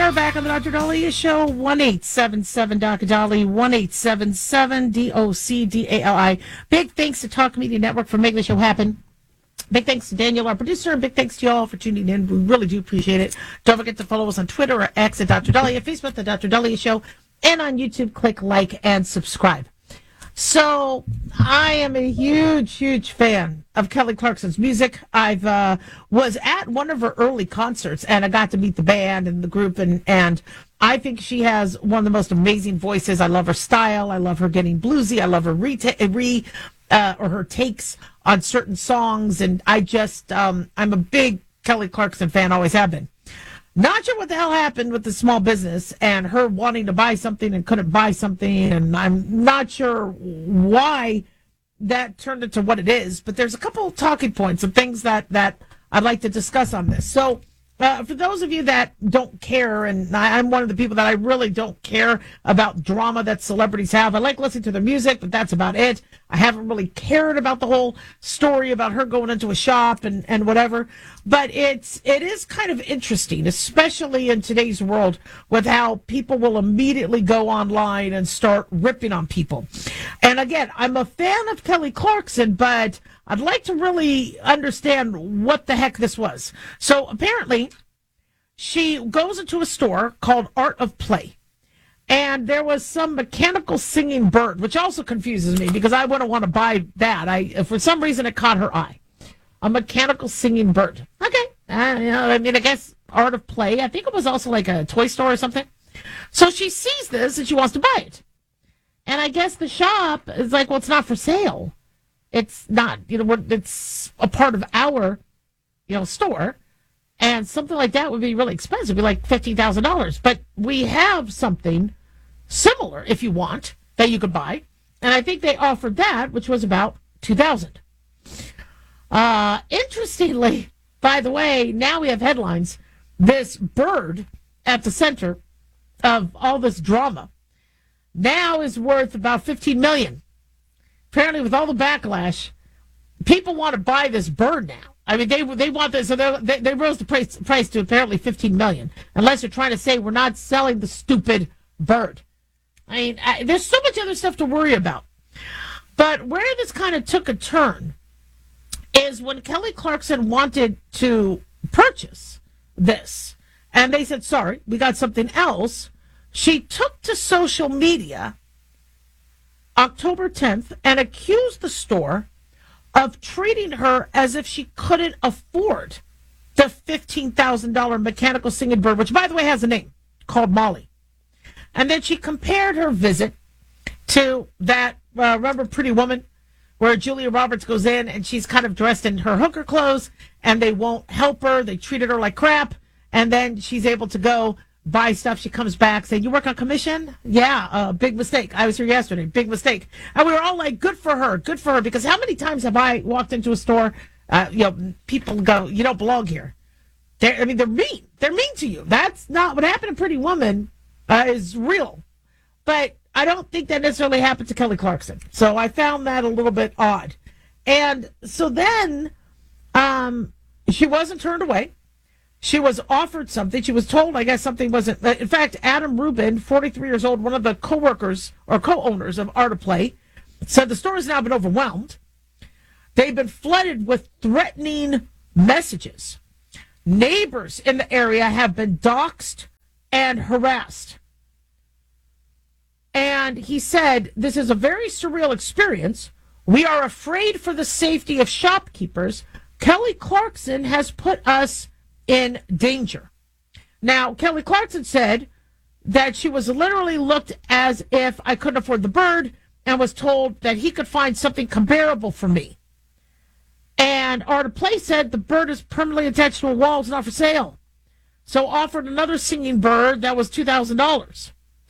are back on the Dr. Dahlia Show. 1-877 Dr. Dahlia, 1-877 DOCDALI. Big thanks to Talk Media Network for making the show happen. Big thanks to Daniel, our producer, and big thanks to you all for tuning in. We really do appreciate it. Don't forget to follow us on Twitter or X at Dr. Dahlia, Facebook, The Dr. Dahlia Show, and on YouTube, click like and subscribe. So I am a huge fan of Kelly Clarkson's music. I was at one of her early concerts, and I got to meet the band and the group, and I think she has one of the most amazing voices. I love her style. I love her getting bluesy. I love her her takes on certain songs, and I'm a big Kelly Clarkson fan, always have been. Not sure what the hell happened with the small business and her wanting to buy something and couldn't buy something, and I'm not sure why that turned into what it is, but there's a couple of talking points of things that I'd like to discuss on this. So for those of you that don't care, and I'm one of the people that I really don't care about drama that celebrities have. I like listening to their music, but that's about it. I haven't really cared about the whole story about her going into a shop and whatever. But it is kind of interesting, especially in today's world, with how people will immediately go online and start ripping on people. And again, I'm a fan of Kelly Clarkson, but I'd like to really understand what the heck this was. So apparently, she goes into a store called Art of Play, and there was some mechanical singing bird, which also confuses me because I wouldn't want to buy that. For some reason, it caught her eye. A mechanical singing bird. Okay. I guess Art of Play. I think it was also like a toy store or something. So she sees this and she wants to buy it. And I guess the shop is like, well, it's not for sale. It's not, it's a part of our, store. And something like that would be really expensive. It'd be like $15,000. But we have something similar, if you want, that you could buy. And I think they offered that, which was about $2,000. Interestingly, by the way, now we have headlines. This bird at the center of all this drama now is worth about $15 million. Apparently, with all the backlash, people want to buy this bird now. I mean, they want this, so they rose the price to apparently $15 million. Unless you're trying to say we're not selling the stupid bird. I mean, there's so much other stuff to worry about. But where this kind of took a turn is when Kelly Clarkson wanted to purchase this, and they said, sorry, we got something else. She took to social media October 10th and accused the store of treating her as if she couldn't afford the $15,000 mechanical singing bird, which, by the way, has a name called Molly. And then she compared her visit to that, remember Pretty Woman, where Julia Roberts goes in and she's kind of dressed in her hooker clothes and they won't help her. They treated her like crap. And then she's able to go buy stuff. She comes back saying, you work on commission? Yeah, big mistake. I was here yesterday. Big mistake. And we were all like, good for her. Good for her. Because how many times have I walked into a store, people go, you don't belong here. They're mean. They're mean to you. That's not what happened to Pretty Woman is real. But I don't think that necessarily happened to Kelly Clarkson. So I found that a little bit odd. And so then she wasn't turned away. She was offered something. She was told, I guess, something wasn't. In fact, Adam Rubin, 43 years old, one of the co-workers or co-owners of Art of Play, said the store has now been overwhelmed. They've been flooded with threatening messages. Neighbors in the area have been doxxed and harassed. And he said, this is a very surreal experience. We are afraid for the safety of shopkeepers. Kelly Clarkson has put us in danger. Now, Kelly Clarkson said that she was literally looked as if I couldn't afford the bird and was told that he could find something comparable for me. And Art of Play said the bird is permanently attached to a wall. It's not for sale. So offered another singing bird that was $2,000.